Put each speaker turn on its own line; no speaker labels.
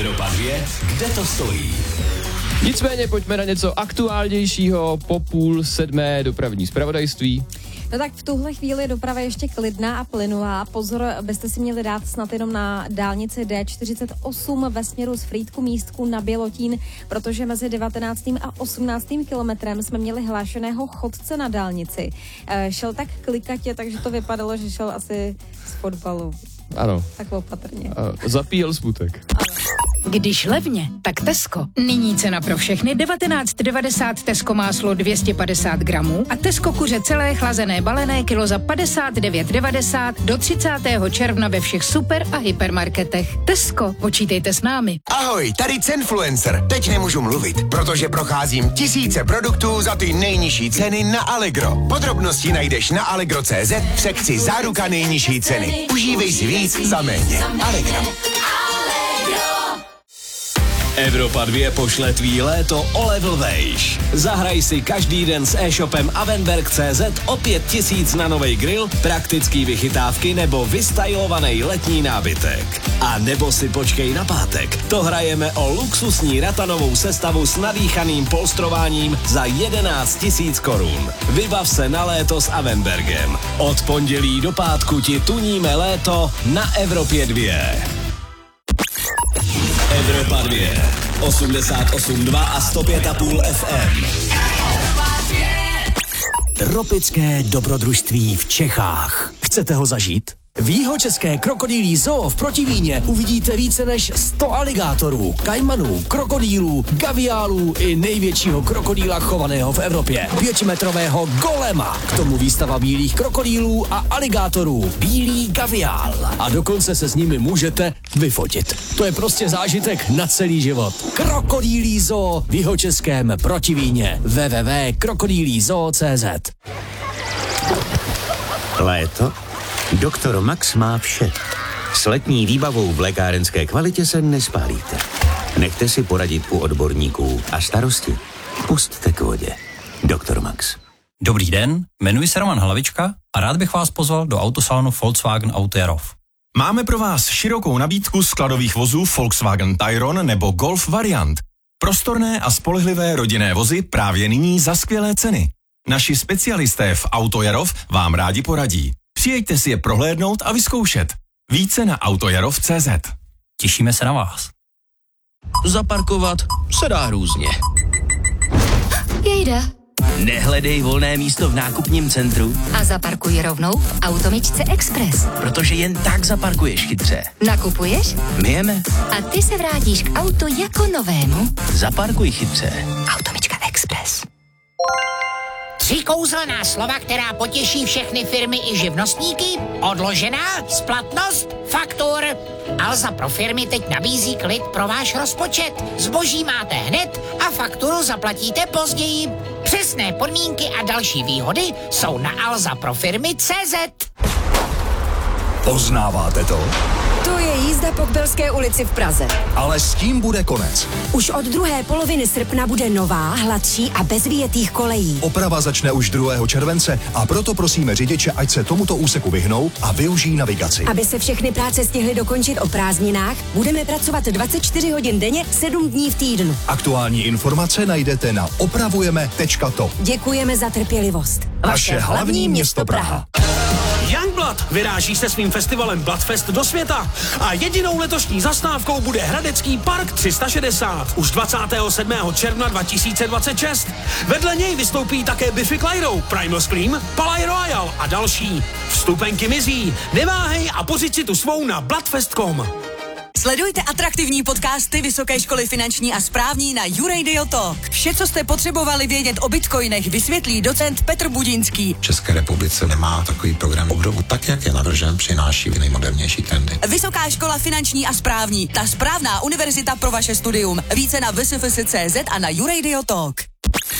Evropa 2, kde to stojí?
Nicméně pojďme na něco aktuálnějšího po 6:30 dopravní zpravodajství.
No tak v tuhle chvíli je doprava ještě klidná a plynulá. Pozor, byste si měli dát snad jenom na dálnici D48 ve směru z Frýdku Místku na Bělotín, protože mezi 19. a 18. kilometrem jsme měli hlášeného chodce na dálnici. Šel tak klikatě, takže to vypadalo, že šel asi z fotbalu.
Ano.
Tak opatrně.
Zapíjel smutek.
Když levně, tak Tesco. Nyní cena pro všechny 19,90 Tesco máslo 250 gramů a Tesco kuře celé chlazené balené kilo za 59,90 do 30. června ve všech super a hypermarketech. Tesco, počítejte s námi.
Ahoj, tady Cenfluencer. Teď nemůžu mluvit, protože procházím tisíce produktů za ty nejnižší ceny na Allegro. Podrobnosti najdeš na allegro.cz v sekci Záruka nejnižší ceny. Užívej si víc za méně. Allegro.
Evropa 2 pošle tvý léto o level vejš. Zahraj si každý den s e-shopem Avenberg.cz o 5 000 na novej grill, praktický vychytávky nebo vystylovaný letní nábytek. A nebo si počkej na pátek. To hrajeme o luxusní ratanovou sestavu s nadýchaným polstrováním za 11 000 korun. Vybav se na léto s Avenbergem. Od pondělí do pátku ti tuníme léto na Evropě 2. Evropa 2, 88,2 a 105,5 FM.
Tropické dobrodružství v Čechách. Chcete ho zažít? V Jihočeské krokodýlí zoo v Protivíně uvidíte více než 100 aligátorů, kajmanů, krokodýlů, gaviálů i největšího krokodýla chovaného v Evropě. 5metrového golema. K tomu výstava bílých krokodýlů a aligátorů. Bílý gaviál. A dokonce se s nimi můžete vyfotit. To je prostě zážitek na celý život. Krokodýlí zoo v Jihočeském Protivíně. www.krokodýlízoo.cz.
Léto? Doktor Max má vše. S letní výbavou v lékárenské kvalitě se nespálíte. Nechte si poradit u odborníků a starosti pusťte k vodě. Doktor Max.
Dobrý den, jmenuji se Roman Hlavička a rád bych vás pozval do autosalonu Volkswagen Auto Jarov.
Máme pro vás širokou nabídku skladových vozů Volkswagen Tayron nebo Golf variant. Prostorné a spolehlivé rodinné vozy právě nyní za skvělé ceny. Naši specialisté v Auto Jarov vám rádi poradí. Přijeďte si je prohlédnout a vyzkoušet. Více na autojarov.cz.
Těšíme se na vás.
Zaparkovat se dá různě.
Jejda.
Nehledej volné místo v nákupním centru
A zaparkuj rovnou v Automičce Express.
protože jen tak zaparkuješ chytře.
Nakupuješ?
My jeme.
A ty se vrátíš k autu jako novému.
Zaparkuj chytře.
Automička Express.
3 kouzelná slova, která potěší všechny firmy i živnostníky. Odložená, splatnost, faktur. Alza pro firmy teď nabízí klid pro váš rozpočet. Zboží máte hned a fakturu zaplatíte později. Přesné podmínky a další výhody jsou na alzaprofirmy.cz.
Poznáváte to?
To je jízda po Kbelské ulici v Praze.
Ale s tím bude konec.
Už od druhé poloviny srpna bude nová, hladší a bez vyjetých kolejí.
Oprava začne už 2. července a proto prosíme řidiče, ať se tomuto úseku vyhnou a využijí navigaci.
Aby se všechny práce stihly dokončit o prázdninách, budeme pracovat 24 hodin denně, 7 dní v týdnu.
Aktuální informace najdete na opravujeme.to.
Děkujeme za trpělivost.
Vaše hlavní město Praha.
Youngblood vyráží se svým festivalem Bloodfest do světa a jedinou letošní zastávkou bude Hradecký park 360 už 27. června 2026. Vedle něj vystoupí také Biffy Clyro, Primal Scream, Palais Royal a další. Vstupenky mizí. Neváhej a pořiď si tu svou na bloodfest.com.
Sledujte atraktivní podcasty Vysoké školy finanční a správní na YouRadio Talk. Vše, co jste potřebovali vědět o bitcoinech, vysvětlí docent Petr Budinský.
V České republice nemá takový program obdobu, tak jak je navržen, přináší nejmodernější trendy.
Vysoká škola finanční a správní, ta správná univerzita pro vaše studium. Více na vsfs.cz a na YouRadio Talk.